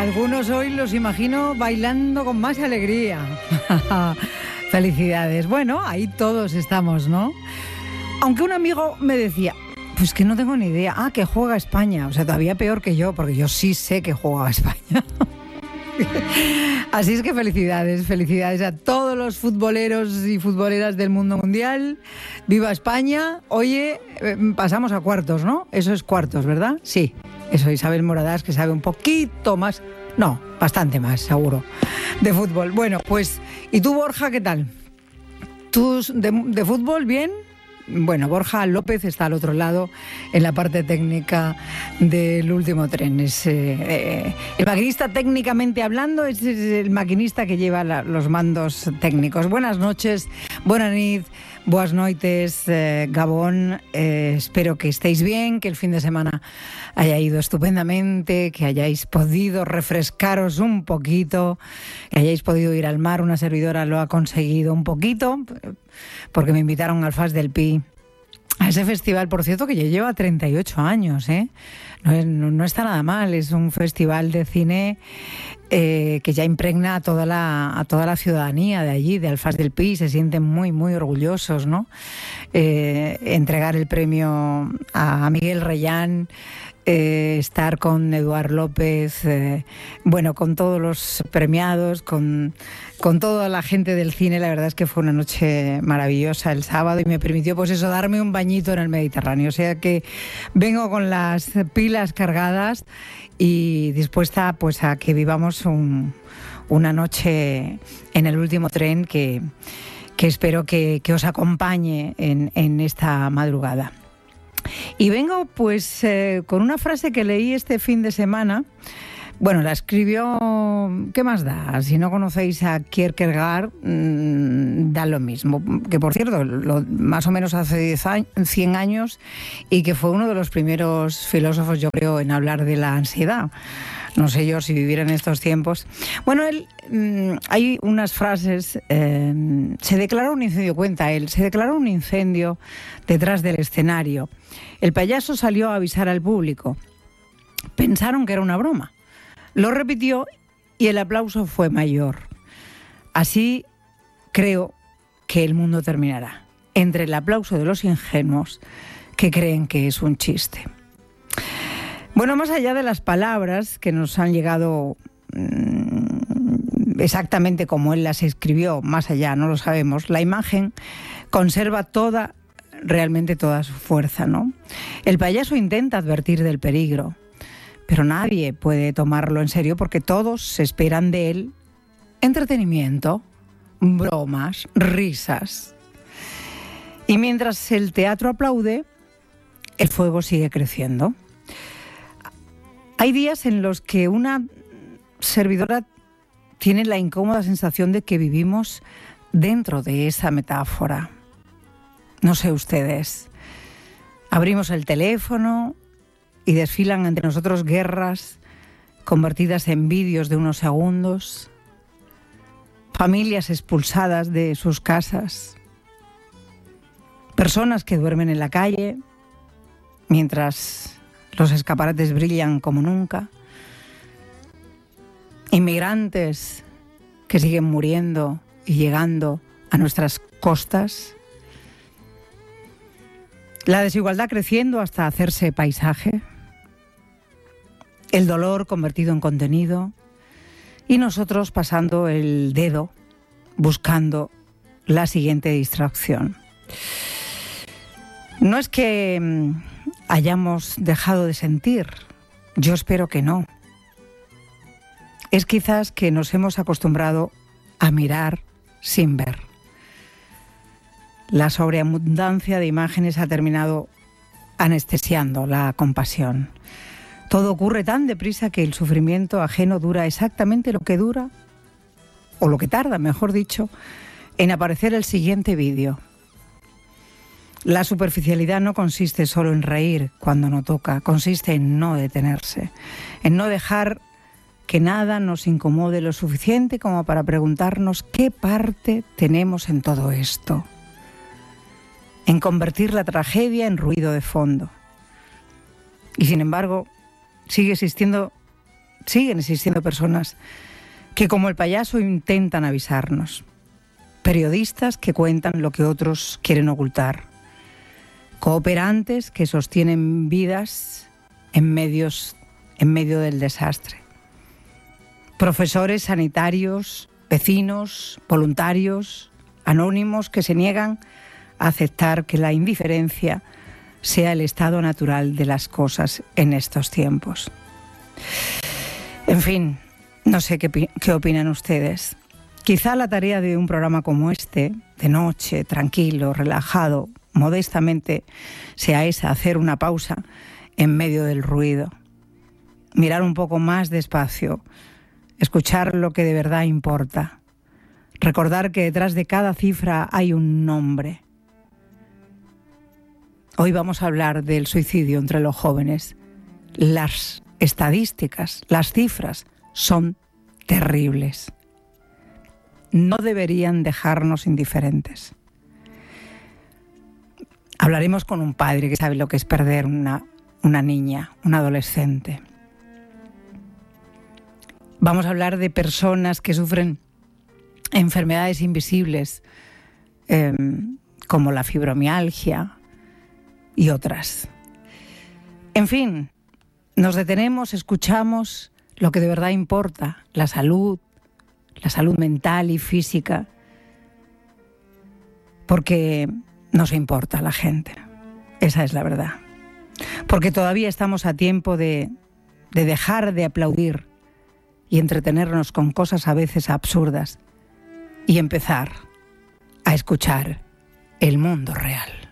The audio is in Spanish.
algunos hoy los imagino bailando con más alegría. Felicidades. Bueno, ahí todos estamos, ¿no? Aunque un amigo me decía, pues que no tengo ni idea. Ah, que juega España. O sea, todavía peor que yo, porque yo sí sé que juega España. Así es que felicidades a todos los futboleros y futboleras del mundo mundial. ¡Viva España! Oye, pasamos a cuartos, ¿no? Eso es cuartos, ¿verdad? Sí, eso Isabel Moradás, que sabe un poquito más, no, bastante más, seguro, de fútbol. Bueno, pues, ¿y tú, Borja, qué tal? ¿Tú de fútbol bien? Bueno, Borja López está al otro lado, en la parte técnica del último tren. Es, el maquinista, técnicamente hablando, es el maquinista que lleva los mandos técnicos. Buenas noches, buenas nit, buenas noites, Gabón. Espero que estéis bien, que el fin de semana haya ido estupendamente, que hayáis podido refrescaros un poquito, que hayáis podido ir al mar. Una servidora lo ha conseguido un poquito, porque me invitaron al Fas del Pi, a ese festival, por cierto, que ya lleva 38 años, ¿eh? No está nada mal, es un festival de cine que ya impregna a toda la ciudadanía de allí, de Alfaz del Pi. Se sienten muy, muy orgullosos, ¿no? Entregar el premio a Miguel Reyán, estar con Eduard López, bueno, con todos los premiados, con toda la gente del cine. La verdad es que fue una noche maravillosa el sábado y me permitió, pues eso, darme un bañito en el Mediterráneo. O sea que vengo con las pilas cargadas y dispuesta, pues, a que vivamos una noche en el último tren que espero que os acompañe en esta madrugada. Y vengo, pues, con una frase que leí este fin de semana. Bueno, la escribió, ¿qué más da? Si no conocéis a Kierkegaard, da lo mismo. Que, por cierto, más o menos hace 100 años, y que fue uno de los primeros filósofos, yo creo, en hablar de la ansiedad. No sé yo si viviera en estos tiempos. Bueno, él, hay unas frases. Se declaró un incendio, cuenta él, se declaró un incendio detrás del escenario. El payaso salió a avisar al público. Pensaron que era una broma. Lo repitió y el aplauso fue mayor. Así creo que el mundo terminará, entre el aplauso de los ingenuos que creen que es un chiste. Bueno, más allá de las palabras que nos han llegado exactamente como él las escribió, más allá, no lo sabemos, la imagen conserva realmente toda su fuerza, ¿no? El payaso intenta advertir del peligro, pero nadie puede tomarlo en serio porque todos esperan de él entretenimiento, bromas, risas. Y mientras el teatro aplaude, el fuego sigue creciendo. Hay días en los que una servidora tiene la incómoda sensación de que vivimos dentro de esa metáfora. No sé ustedes. Abrimos el teléfono y desfilan ante nosotros guerras convertidas en vídeos de unos segundos, familias expulsadas de sus casas, personas que duermen en la calle mientras los escaparates brillan como nunca, inmigrantes que siguen muriendo y llegando a nuestras costas, la desigualdad creciendo hasta hacerse paisaje, el dolor convertido en contenido y nosotros pasando el dedo buscando la siguiente distracción. No es que hayamos dejado de sentir, yo espero que no. Es quizás que nos hemos acostumbrado a mirar sin ver. La sobreabundancia de imágenes ha terminado anestesiando la compasión. Todo ocurre tan deprisa que el sufrimiento ajeno dura exactamente lo que dura, o lo que tarda, mejor dicho, en aparecer el siguiente vídeo. La superficialidad no consiste solo en reír cuando no toca, consiste en no detenerse, en no dejar que nada nos incomode lo suficiente como para preguntarnos qué parte tenemos en todo esto, en convertir la tragedia en ruido de fondo. Y sin embargo, sigue existiendo siguen existiendo personas que, como el payaso, intentan avisarnos. Periodistas que cuentan lo que otros quieren ocultar. Cooperantes que sostienen vidas en medio del desastre. Profesores sanitarios, vecinos, voluntarios, anónimos que se niegan a aceptar que la indiferencia sea el estado natural de las cosas en estos tiempos. En fin, no sé qué opinan ustedes. Quizá la tarea de un programa como este, de noche, tranquilo, relajado, modestamente, sea esa, hacer una pausa en medio del ruido. Mirar un poco más despacio, escuchar lo que de verdad importa. Recordar que detrás de cada cifra hay un nombre. Hoy vamos a hablar del suicidio entre los jóvenes. Las estadísticas, las cifras son terribles. No deberían dejarnos indiferentes. Hablaremos con un padre que sabe lo que es perder una niña, un adolescente. Vamos a hablar de personas que sufren enfermedades invisibles, como la fibromialgia y otras. En fin, nos detenemos, escuchamos lo que de verdad importa, la salud mental y física, porque nos importa la gente. Esa es la verdad. Porque todavía estamos a tiempo de dejar de aplaudir y entretenernos con cosas a veces absurdas y empezar a escuchar el mundo real.